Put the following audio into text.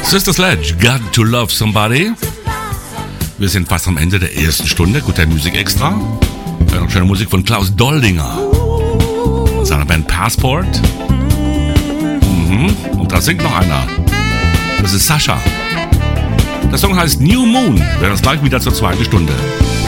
Sister Sledge, Got to Love Somebody. Wir sind fast am Ende der ersten Stunde. Gute Musik extra. Noch schöne Musik von Klaus Doldinger. Seiner Band Passport. Und da singt noch einer. Das ist Sascha. Der Song heißt New Moon. Wir werden uns gleich wieder zur zweiten Stunde.